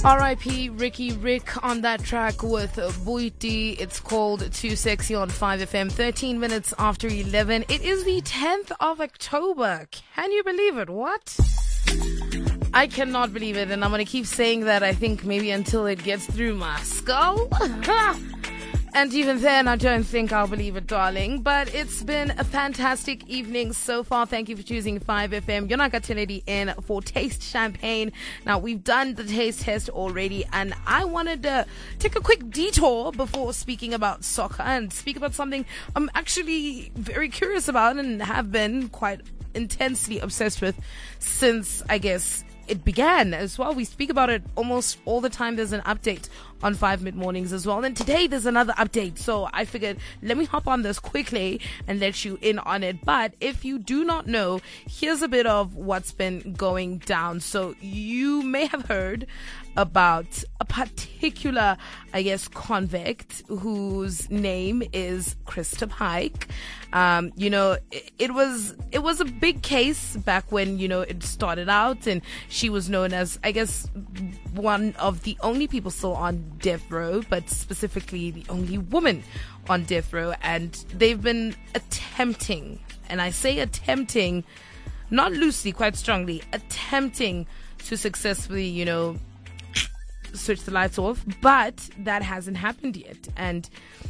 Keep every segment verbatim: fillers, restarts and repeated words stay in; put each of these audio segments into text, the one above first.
R I P Ricky Rick on that track with Boiti. It's called Too Sexy on five F M. thirteen minutes after eleven. It is the tenth of October. Can you believe it? What? I cannot believe it, and I'm going to keep saying that, I think, maybe until it gets through my skull. And even then, I don't think I'll believe it, darling. But it's been a fantastic evening so far. Thank you for choosing five F M. Yonaka Kennedy in for Taste Champagne. Now, we've done the taste test already, and I wanted to take a quick detour before speaking about soccer and speak about something I'm actually very curious about and have been quite intensely obsessed with since, I guess, it began as well. We speak about it almost all the time. There's an update on five Mid Mornings as well. And today there's another update. So I figured, let me hop on this quickly and let you in on it. But if you do not know, here's a bit of what's been going down. So you may have heard about a particular, I guess, convict whose name is Krista Pike. Um, you know, it, it was it was a big case back when, you know, it started out, and she was known as, I guess, one of the only people still on death row, but specifically the only woman on death row. And they've been attempting, and I say attempting, not loosely, quite strongly, attempting to successfully, you know, switch the lights off, but that hasn't happened yet. And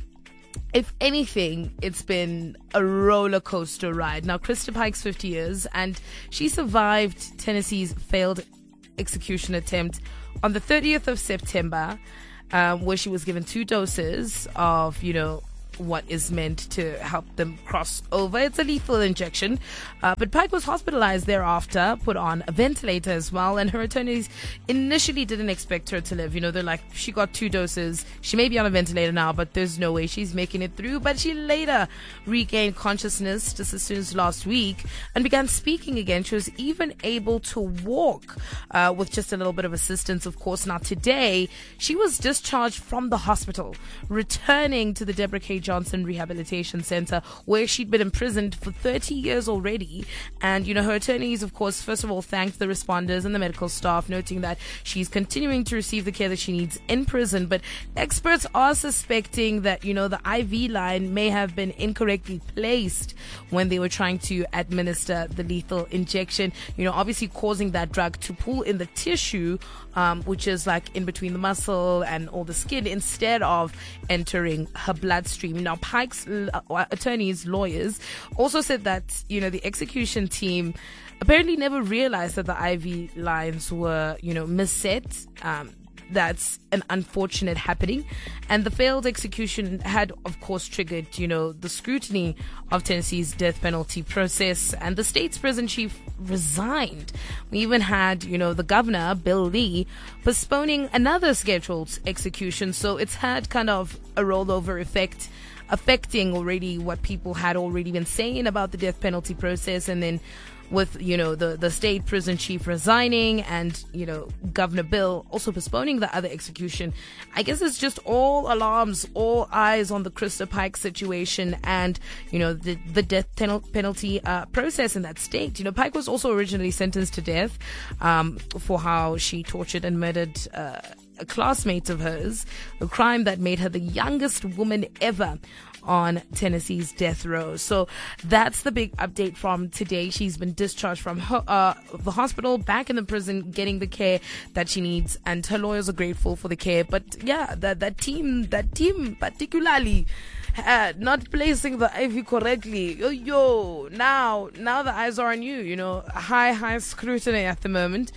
if anything, it's been a roller coaster ride. Now, Krista Pike's fifty years, and she survived Tennessee's failed execution attempt on the thirtieth of September, um, where she was given two doses of, you know, what is meant to help them cross over. It's a lethal injection. Uh, but Pike was hospitalized thereafter, put on a ventilator as well, and her attorneys initially didn't expect her to live. You know, they're like, she got two doses. She may be on a ventilator now, but there's no way she's making it through. But she later regained consciousness just as soon as last week and began speaking again. She was even able to walk uh, with just a little bit of assistance, of course. Now, today, she was discharged from the hospital, returning to the Deborah K. Johnson Rehabilitation Center, where she'd been imprisoned for thirty years already. And, you know, her attorneys, of course, first of all, thanked the responders and the medical staff, noting that she's continuing to receive the care that she needs in prison. But experts are suspecting that, you know, the I V line may have been incorrectly placed when they were trying to administer the lethal injection, you know, obviously causing that drug to pool in the tissue, um, which is like in between the muscle and all the skin, instead of entering her bloodstream. Now, Pike's uh, attorneys, lawyers, also said that, you know, the execution team apparently never realized that the I V lines were, you know, misset. Um, that's an unfortunate happening. And the failed execution had, of course, triggered, you know, the scrutiny of Tennessee's death penalty process, and the state's prison chief resigned. We even had, you know, the governor, Bill Lee, postponing another scheduled execution. So it's had kind of a rollover effect, affecting already what people had already been saying about the death penalty process. And then with, you know, the, the state prison chief resigning and, you know, Governor Bill also postponing the other execution, I guess it's just all alarms, all eyes on the Krista Pike situation and, you know, the, the death penalty uh, process in that state. You know, Pike was also originally sentenced to death um, for how she tortured and murdered uh, a classmate of hers, a crime that made her the youngest woman ever on Tennessee's death row. So that's the big update from today. She's been discharged from her, uh, the hospital, back in the prison, getting the care that she needs, and her lawyers are grateful for the care. But yeah, that that team, that team particularly, uh, not placing the I V correctly. Yo, yo, now, now the eyes are on you. You know, high, high scrutiny at the moment.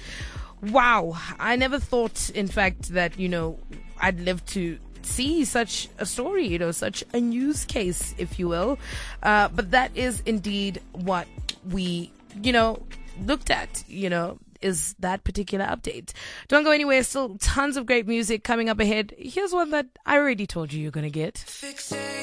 Wow, I never thought, in fact, that, you know, I'd live to see such a story, you know, such a news case, if you will. Uh, but that is indeed what we, you know, looked at, you know, is that particular update. Don't go anywhere. Still tons of great music coming up ahead. Here's one that I already told you you're going to get. Fixate.